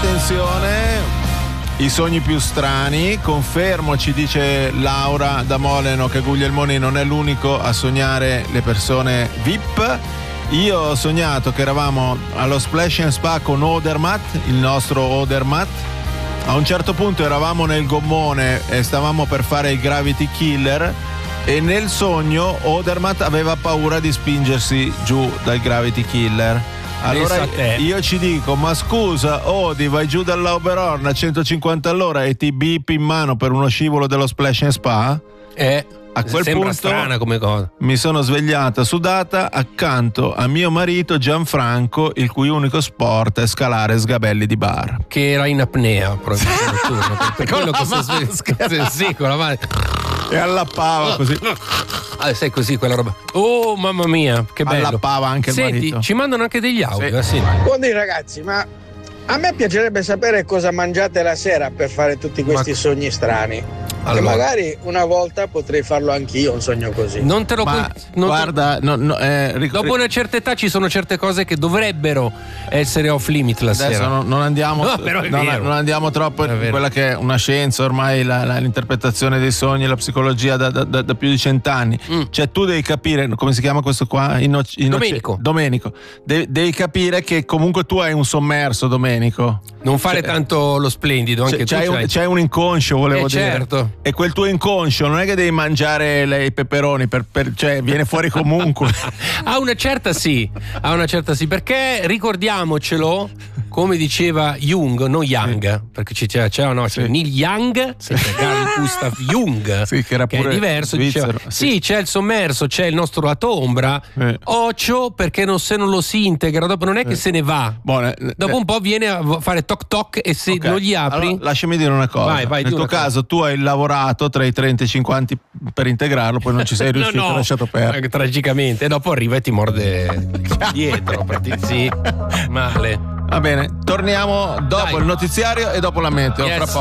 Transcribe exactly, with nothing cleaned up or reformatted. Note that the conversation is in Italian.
attenzione, i sogni più strani. Confermo, ci dice Laura da Moleno, che Guglielmoni non è l'unico a sognare le persone V I P. Io ho sognato che eravamo allo Splash and Spa con Odermatt, il nostro Odermatt. A un certo punto eravamo nel gommone e stavamo per fare il Gravity Killer, e nel sogno Odermatt aveva paura di spingersi giù dal Gravity Killer. Allora io ci dico: ma scusa Odi, vai giù dall'Oberhorn a centocinquanta all'ora e ti bip in mano per uno scivolo dello Splash and Spa? Eh, a quel sembra punto strana come cosa. Mi sono svegliata sudata accanto a mio marito Gianfranco, il cui unico sport è scalare sgabelli di bar. Che era in apnea probabilmente turno, per, per quello che si sveglia. Sì, con la mano. E allappava così. Ah, sai così quella roba. Oh mamma mia, che bello. Allappava anche il Senti, marito. ci mandano anche degli audio. Sì. Sì. Buondì ragazzi, ma a me piacerebbe sapere cosa mangiate la sera per fare tutti questi ma... sogni strani. Allora. Che magari una volta potrei farlo anch'io, un sogno così. Non te lo Ma non guarda, te... no, no, eh, ric- dopo una certa età ci sono certe cose che dovrebbero essere off limit la Adesso sera. Non, non andiamo, no, però è non, vero. non andiamo troppo in quella che è una scienza ormai, la, la, l'interpretazione dei sogni, la psicologia da, da, da, da più di cent'anni. Mm. Cioè tu devi capire, come si chiama questo qua? Innoc- innoc- Domenico. Domenico. De- devi capire che comunque tu hai un sommerso, Domenico. Non fare cioè, tanto lo splendido, anche cioè, tu c'hai, un, c'hai un inconscio, volevo eh, dire. Certo. E quel tuo inconscio non è che devi mangiare le, i peperoni, per, per, cioè viene fuori comunque. A una certa sì, a una certa sì, perché ricordiamocelo, come diceva Jung, non Young, sì. Perché c'era, c'era no, c'era sì. Neil Young, sì. Carl Gustav Jung, sì, che era che pure è diverso, diceva, sì. sì, c'è il sommerso, c'è il nostro lato ombra, eh. Ocio, perché non, se non lo si integra, dopo non è che eh. se ne va, Buone, dopo eh. un po' viene a fare toc toc e se okay. non gli apri... Allora, lasciami dire una cosa, vai, vai, nel tuo caso cosa. Tu hai lavorato tra i trenta e i cinquanta per integrarlo, poi non ci sei riuscito, no, no, lasciato perdere. Tragicamente, dopo arriva e ti morde dietro, sì, male. Va bene, torniamo dopo Dai. il notiziario e dopo la meteo. Yes.